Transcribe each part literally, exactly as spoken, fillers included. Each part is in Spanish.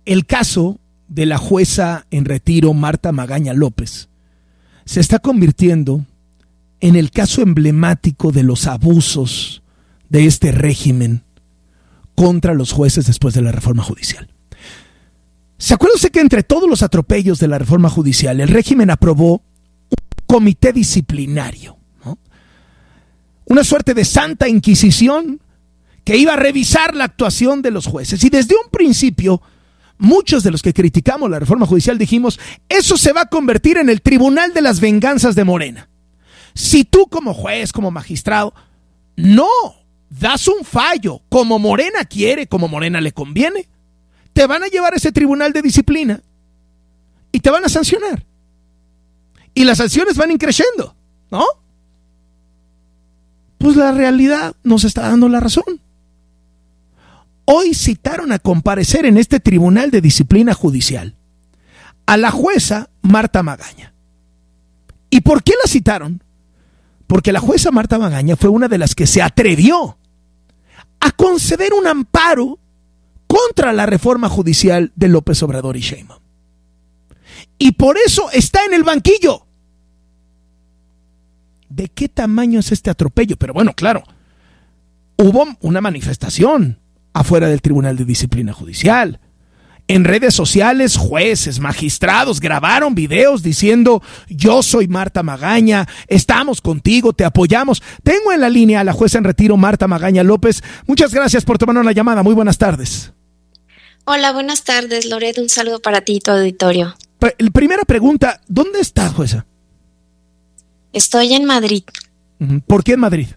el caso de la jueza en retiro Marta Magaña López se está convirtiendo en el caso emblemático de los abusos de este régimen contra los jueces después de la reforma judicial. ¿Se acuerda usted que entre todos los atropellos de la reforma judicial el régimen aprobó un comité disciplinario, ¿no? Una suerte de santa inquisición que iba a revisar la actuación de los jueces? Y desde un principio, muchos de los que criticamos la reforma judicial dijimos, eso se va a convertir en el tribunal de las venganzas de Morena. Si tú como juez, como magistrado, no das un fallo como Morena quiere, como Morena le conviene, te van a llevar a ese tribunal de disciplina y te van a sancionar. Y las sanciones van increciendo, ¿no? Pues la realidad nos está dando la razón. Hoy citaron a comparecer en este tribunal de disciplina judicial a la jueza Marta Magaña. ¿Y por qué la citaron? Porque la jueza Marta Magaña fue una de las que se atrevió a conceder un amparo contra la reforma judicial de López Obrador y Sheinbaum. Y por eso está en el banquillo. ¿De qué tamaño es este atropello? Pero bueno, claro, hubo una manifestación afuera del Tribunal de Disciplina Judicial. En redes sociales, jueces, magistrados grabaron videos diciendo, yo soy Marta Magaña, estamos contigo, te apoyamos. Tengo en la línea a la jueza en retiro, Marta Magaña López. Muchas gracias por tomarnos la llamada. Muy buenas tardes. Hola, buenas tardes, Loret. Un saludo para ti y tu auditorio. Primera pregunta, ¿dónde está, jueza? Estoy en Madrid. ¿Por qué en Madrid?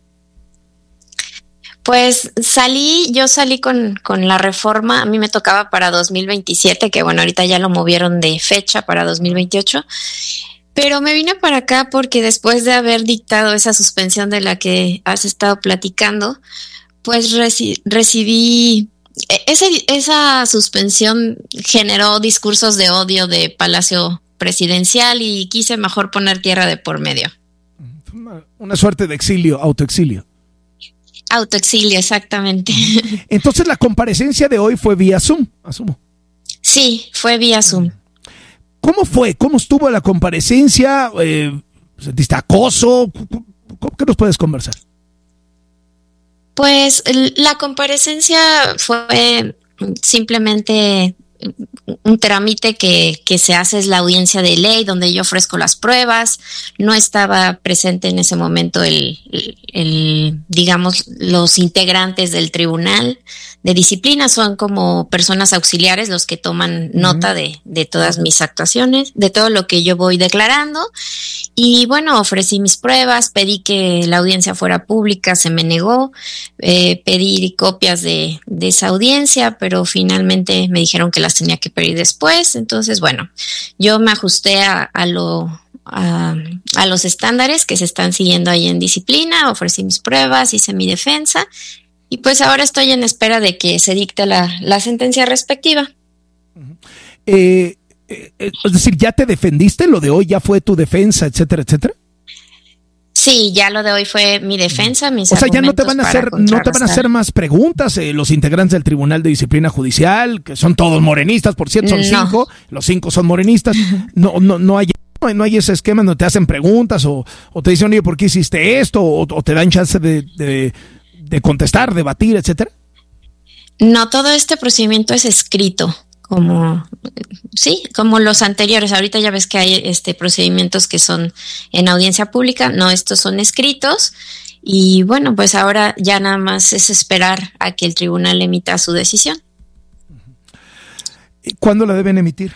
Pues salí, yo salí con, con la reforma, a mí me tocaba para dos mil veintisiete, que bueno, ahorita ya lo movieron de fecha para dos mil veintiocho, pero me vine para acá porque después de haber dictado esa suspensión de la que has estado platicando, pues reci- recibí, ese, esa suspensión generó discursos de odio de Palacio Presidencial y quise mejor poner tierra de por medio. Una, una suerte de exilio, autoexilio. Autoexilio, exactamente. Entonces la comparecencia de hoy fue vía Zoom, asumo. Sí, fue vía Zoom. ¿Cómo fue? ¿Cómo estuvo la comparecencia? Eh, ¿Sentiste acoso? ¿Qué nos puedes conversar? Pues la comparecencia fue simplemente un trámite que, que se hace, es la audiencia de ley donde yo ofrezco las pruebas. No estaba presente en ese momento el, el, el digamos, los integrantes del tribunal de disciplina, son como personas auxiliares los que toman uh-huh. nota de, de todas mis actuaciones, de todo lo que yo voy declarando. Y bueno, ofrecí mis pruebas, pedí que la audiencia fuera pública, se me negó, eh, pedí copias de, de esa audiencia, pero finalmente me dijeron que las tenía que pedir después. Entonces, bueno, yo me ajusté a, a lo a, a los estándares que se están siguiendo ahí en disciplina, ofrecí mis pruebas, hice mi defensa y pues ahora estoy en espera de que se dicte la, la sentencia respectiva. Eh, eh, es decir, ¿ya te defendiste? ¿Lo de hoy ya fue tu defensa, etcétera, etcétera? Sí, ya lo de hoy fue mi defensa, mis O sea, ya no te van a hacer, no te van a hacer más preguntas eh, los integrantes del Tribunal de Disciplina Judicial, que son todos morenistas, por cierto, son no. cinco, los cinco son morenistas. No, no, no hay, no hay ese esquema donde te hacen preguntas o, o te dicen, oye, ¿por qué hiciste esto? O, o te dan chance de, de, de contestar, debatir, etcétera. No, todo este procedimiento es escrito. Como, sí, como los anteriores. Ahorita ya ves que hay este procedimientos que son en audiencia pública, no, estos son escritos y bueno, pues ahora ya nada más es esperar a que el tribunal emita su decisión. ¿Cuándo la deben emitir?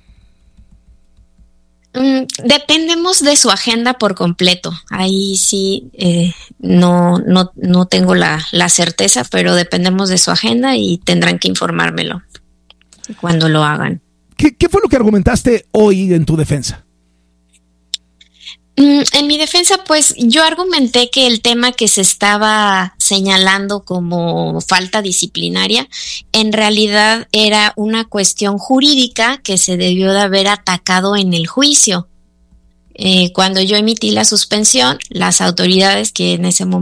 Mm, dependemos de su agenda por completo. Ahí sí eh, no, no, no tengo la, la certeza, pero dependemos de su agenda y tendrán que informármelo cuando lo hagan. ¿Qué, qué fue lo que argumentaste hoy en tu defensa? Mm, en mi defensa, pues yo argumenté que el tema que se estaba señalando como falta disciplinaria, en realidad era una cuestión jurídica que se debió de haber atacado en el juicio. Eh, cuando yo emití la suspensión, las autoridades que en ese momento